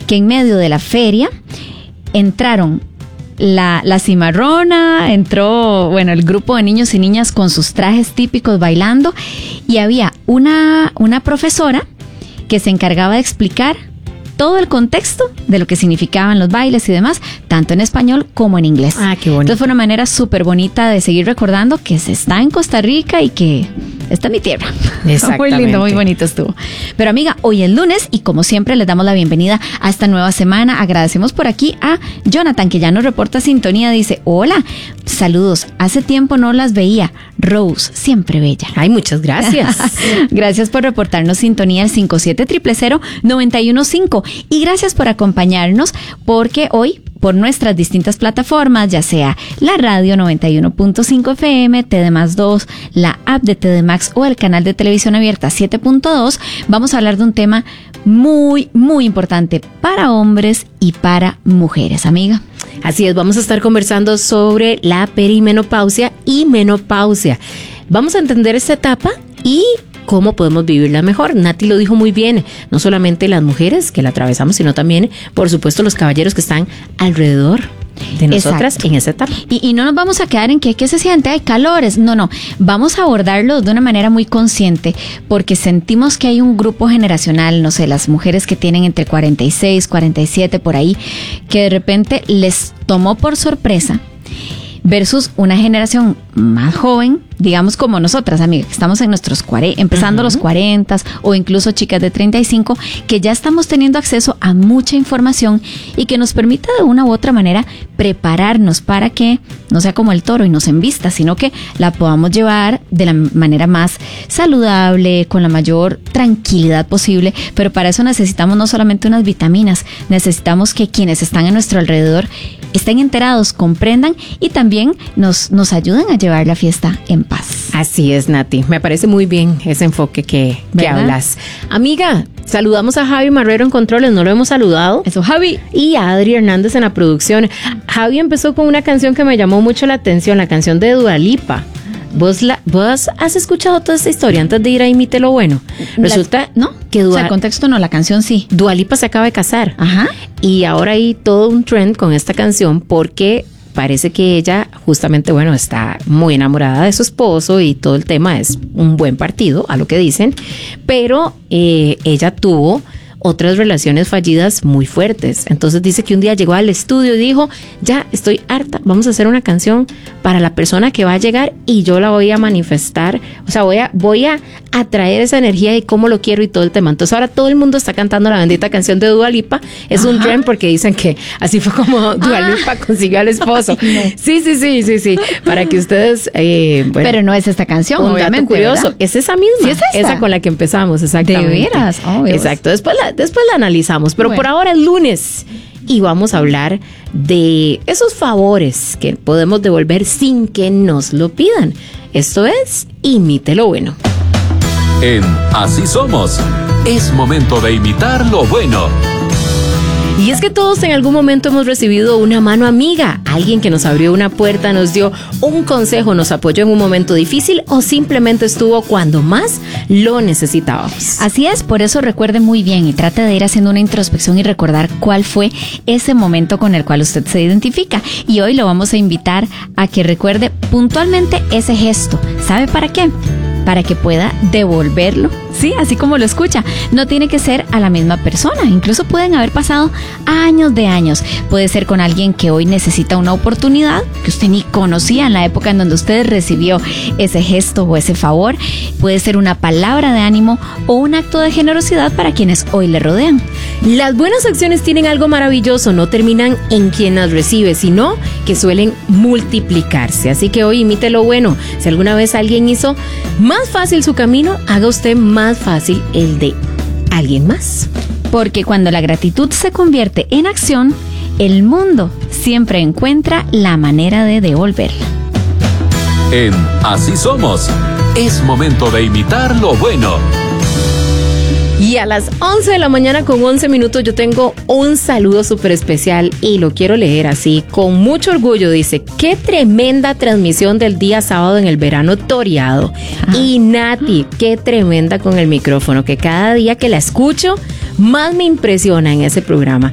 que en medio de la feria entraron la cimarrona, entró, bueno, el grupo de niños y niñas con sus trajes típicos bailando, y había una profesora que se encargaba de explicar todo el contexto de lo que significaban los bailes y demás, tanto en español como en inglés. Ah, qué bonito. Entonces fue una manera súper bonita de seguir recordando que se está en Costa Rica y que está en mi tierra. Exactamente. Muy lindo, muy bonito estuvo. Pero amiga, hoy es lunes y como siempre les damos la bienvenida a esta nueva semana. Agradecemos por aquí a Jonathan, que ya nos reporta sintonía. Dice, hola, saludos, hace tiempo no las veía. Rose, siempre bella. Ay, muchas gracias. Gracias por reportarnos sintonía al 57000915 y gracias por acompañarnos, porque hoy por nuestras distintas plataformas, ya sea la radio 91.5 FM, TD+2, la app de TD Max o el canal de televisión abierta 7.2, vamos a hablar de un tema muy, muy importante para hombres y para mujeres, amiga. Así es, vamos a estar conversando sobre la perimenopausia y menopausia. Vamos a entender esta etapa y cómo podemos vivirla mejor. Nati lo dijo muy bien, no solamente las mujeres que la atravesamos, sino también, por supuesto, los caballeros que están alrededor de nosotras. Exacto. En esa etapa. Y no nos vamos a quedar en que se siente, hay calores. No, vamos a abordarlo de una manera muy consciente, porque sentimos que hay un grupo generacional, no sé, las mujeres que tienen entre 46, 47, por ahí, que de repente les tomó por sorpresa, versus una generación más joven, digamos como nosotras, amigas, que estamos en nuestros empezando los 40 o incluso chicas de 35, que ya estamos teniendo acceso a mucha información y que nos permite de una u otra manera prepararnos para que no sea como el toro y nos embista, sino que la podamos llevar de la manera más saludable, con la mayor tranquilidad posible. Pero para eso necesitamos no solamente unas vitaminas, necesitamos que quienes están a nuestro alrededor estén enterados, comprendan y también nos ayuden a llevar la fiesta en paz. Así es, Nati. Me parece muy bien ese enfoque que hablas. Amiga, saludamos a Javi Marrero en Controles, no lo hemos saludado. Eso, Javi. Y a Adri Hernández en la producción. Javi empezó con una canción que me llamó mucho la atención, la canción de Dua Lipa. ¿Vos has escuchado toda esta historia antes de ir a Imite lo Bueno? Resulta que el contexto no, la canción sí. Dua Lipa se acaba de casar. Ajá. Y ahora hay todo un trend con esta canción porque parece que ella justamente, está muy enamorada de su esposo y todo el tema es un buen partido, a lo que dicen, pero ella tuvo otras relaciones fallidas muy fuertes. Entonces dice que un día llegó al estudio y dijo, ya estoy harta, vamos a hacer una canción para la persona que va a llegar y yo la voy a manifestar, voy a atraer esa energía y cómo lo quiero y todo el tema. Entonces ahora todo el mundo está cantando la bendita canción de Dua Lipa. Es un trend porque dicen que así fue como Dua Lipa consiguió al esposo. Sí. Para que ustedes... pero no es esta canción, obviamente, curioso. ¿verdad? Es esa misma. ¿Sí es esta? Esa con la que empezamos, exactamente. ¿De veras? Exacto. Después la analizamos, pero por ahora es lunes y vamos a hablar de esos favores que podemos devolver sin que nos lo pidan. Esto es Imite lo Bueno. En Así Somos, es momento de imitar lo bueno. Y es que todos en algún momento hemos recibido una mano amiga, alguien que nos abrió una puerta, nos dio un consejo, nos apoyó en un momento difícil o simplemente estuvo cuando más lo necesitábamos. Así es, por eso recuerde muy bien y trate de ir haciendo una introspección y recordar cuál fue ese momento con el cual usted se identifica. Y hoy lo vamos a invitar a que recuerde puntualmente ese gesto. ¿Sabe para qué? Para que pueda devolverlo, sí, así como lo escucha. No tiene que ser a la misma persona, incluso pueden haber pasado años de años. Puede ser con alguien que hoy necesita una oportunidad que usted ni conocía en la época en donde usted recibió ese gesto o ese favor. Puede ser una palabra de ánimo o un acto de generosidad para quienes hoy le rodean. Las buenas acciones tienen algo maravilloso, no terminan en quien las recibe, sino que suelen multiplicarse. Así que hoy imite lo bueno. Si alguna vez alguien hizo más fácil su camino, haga usted más fácil el de alguien más. Porque cuando la gratitud se convierte en acción, el mundo siempre encuentra la manera de devolverla. En Así Somos, es momento de imitar lo bueno. Y a las 11 de la mañana con 11 minutos yo tengo un saludo súper especial y lo quiero leer así, con mucho orgullo. Dice, qué tremenda transmisión del día sábado en el verano toreado. Y Nati, qué tremenda con el micrófono, que cada día que la escucho más me impresiona en ese programa.